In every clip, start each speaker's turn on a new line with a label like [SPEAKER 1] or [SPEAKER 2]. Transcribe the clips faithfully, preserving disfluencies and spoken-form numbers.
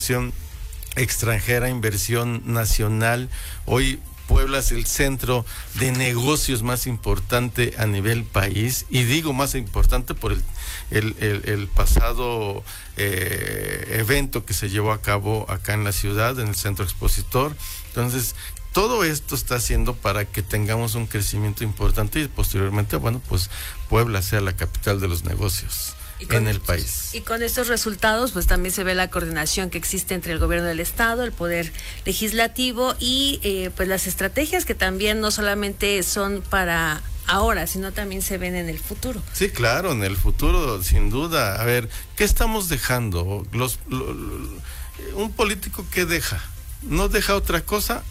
[SPEAKER 1] inversión extranjera, inversión nacional. Hoy Puebla es el centro de negocios más importante a nivel país, y digo más importante por el, el, el, el pasado eh, evento que se llevó a cabo acá en la ciudad, en el Centro Expositor. Entonces, todo esto está haciendo para que tengamos un crecimiento importante y posteriormente, bueno, pues Puebla sea la capital de los negocios en el país.
[SPEAKER 2] Y con estos resultados, pues también se ve la coordinación que existe entre el gobierno del estado, el poder legislativo y eh, pues las estrategias que también no solamente son para ahora, sino también se ven en el futuro.
[SPEAKER 1] Sí, claro, en el futuro, sin duda. A ver, ¿qué estamos dejando? Los, lo, lo, un político, ¿qué deja? No deja otra cosa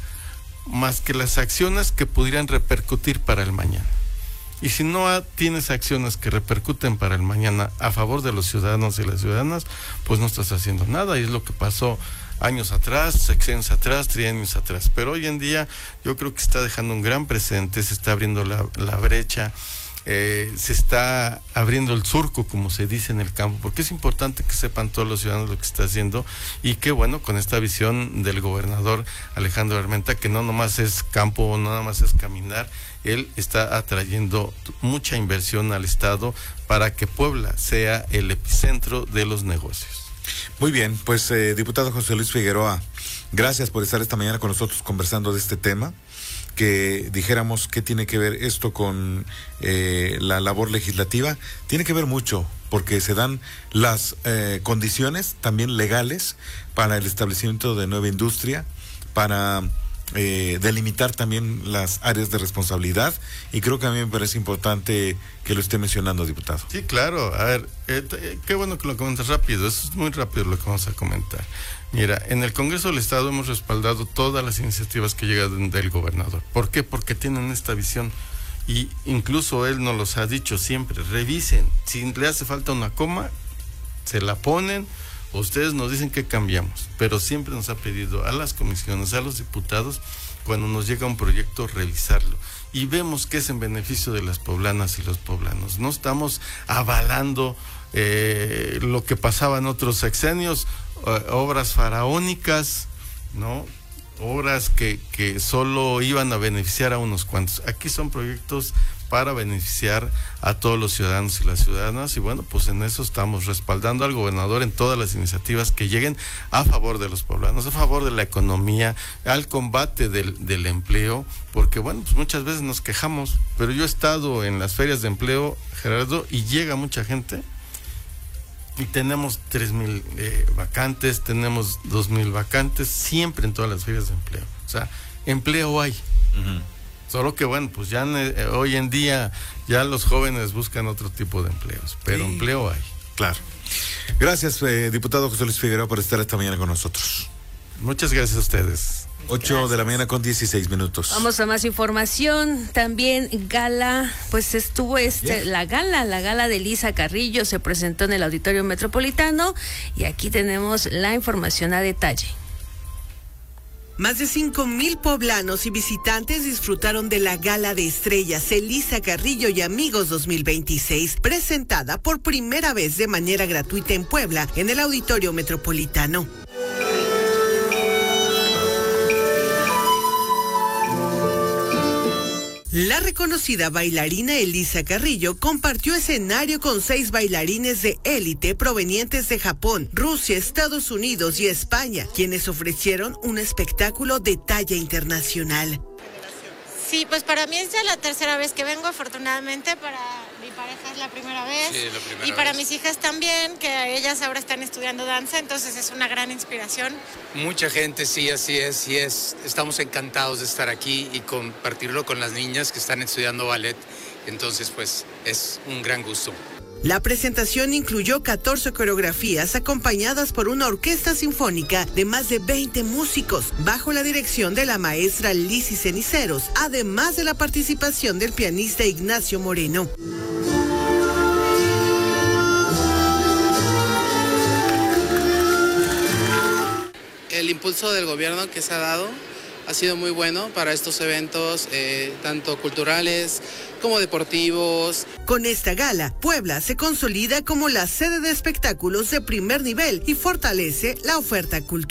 [SPEAKER 1] más que las acciones que pudieran repercutir para el mañana. Y si no ha, tienes acciones que repercuten para el mañana a favor de los ciudadanos y las ciudadanas, pues no estás haciendo nada. Y es lo que pasó años atrás, sexenios atrás, trienios atrás. Pero hoy en día yo creo que está dejando un gran precedente, se está abriendo la, la brecha, eh, se está abriendo el surco, como se dice en el campo, porque es importante que sepan todos los ciudadanos lo que está haciendo. Y qué bueno con esta visión del gobernador Alejandro Armenta, que no nomás es campo, no nomás es caminar. Él está atrayendo mucha inversión al estado para que Puebla sea el epicentro de los negocios.
[SPEAKER 3] Muy bien, pues eh, diputado José Luis Figueroa, gracias por estar esta mañana con nosotros conversando de este tema, que dijéramos qué tiene que ver esto con eh, la labor legislativa. Tiene que ver mucho, porque se dan las eh, condiciones también legales para el establecimiento de nueva industria, para Eh, delimitar también las áreas de responsabilidad, y creo que a mí me parece importante que lo esté mencionando, diputado.
[SPEAKER 1] Sí, claro. A ver, eh, eh, qué bueno que lo comentas rápido. Eso es muy rápido lo que vamos a comentar. Mira, en el Congreso del Estado hemos respaldado todas las iniciativas que llegan del gobernador. ¿Por qué? Porque tienen esta visión, y incluso él nos los ha dicho siempre: revisen, si le hace falta una coma, se la ponen. Ustedes nos dicen que cambiamos, pero siempre nos ha pedido a las comisiones, a los diputados, cuando nos llega un proyecto, revisarlo. Y vemos que es en beneficio de las poblanas y los poblanos. No estamos avalando eh, lo que pasaba en otros sexenios, eh, obras faraónicas, ¿no? Obras que, que solo iban a beneficiar a unos cuantos. Aquí son proyectos para beneficiar a todos los ciudadanos y las ciudadanas, y bueno, pues en eso estamos respaldando al gobernador en todas las iniciativas que lleguen a favor de los poblanos, a favor de la economía, al combate del, del empleo, porque bueno, pues muchas veces nos quejamos, pero yo he estado en las ferias de empleo, Gerardo, y llega mucha gente, y tenemos tres mil eh, vacantes, tenemos dos mil vacantes, siempre en todas las ferias de empleo. O sea, empleo hay. Uh-huh. Solo que bueno, pues ya eh, hoy en día ya los jóvenes buscan otro tipo de empleos, pero sí, empleo hay.
[SPEAKER 3] Claro. Gracias, eh, diputado José Luis Figueroa, por estar esta mañana con nosotros.
[SPEAKER 1] Muchas gracias a ustedes.
[SPEAKER 3] ocho gracias. De la mañana con dieciséis minutos.
[SPEAKER 2] Vamos a más información. También gala, pues estuvo este, yeah. la gala, la gala de Elisa Carrillo se presentó en el Auditorio Metropolitano, y aquí tenemos la información a detalle.
[SPEAKER 4] Más de cinco mil poblanos y visitantes disfrutaron de la Gala de Estrellas Elisa Carrillo y Amigos dos mil veintiséis, presentada por primera vez de manera gratuita en Puebla, en el Auditorio Metropolitano. La reconocida bailarina Elisa Carrillo compartió escenario con seis bailarines de élite provenientes de Japón, Rusia, Estados Unidos y España, quienes ofrecieron un espectáculo de talla internacional.
[SPEAKER 5] Sí, pues para mí es ya la tercera vez que vengo, afortunadamente para mi pareja es la primera vez.
[SPEAKER 6] Sí, la primera
[SPEAKER 5] y para
[SPEAKER 6] vez.
[SPEAKER 5] mis hijas también, que ellas ahora están estudiando danza, entonces es una gran inspiración.
[SPEAKER 6] Mucha gente, sí, así es, y es, estamos encantados de estar aquí y compartirlo con las niñas que están estudiando ballet, entonces pues es un gran gusto.
[SPEAKER 4] La presentación incluyó catorce coreografías acompañadas por una orquesta sinfónica de más de veinte músicos, bajo la dirección de la maestra Lizzy Ceniceros, además de la participación del pianista Ignacio Moreno.
[SPEAKER 7] El impulso del gobierno que se ha dado ha sido muy bueno para estos eventos, eh, tanto culturales como deportivos.
[SPEAKER 4] Con esta gala, Puebla se consolida como la sede de espectáculos de primer nivel y fortalece la oferta cultural.